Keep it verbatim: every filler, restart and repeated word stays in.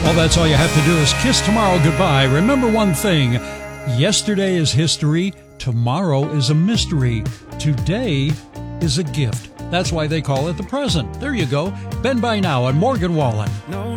Well, that's all you have to do is kiss tomorrow goodbye. Remember one thing. Yesterday is history. Tomorrow is a mystery. Today is a gift. That's why they call it the present. There you go. Ben by now and Morgan Wallen.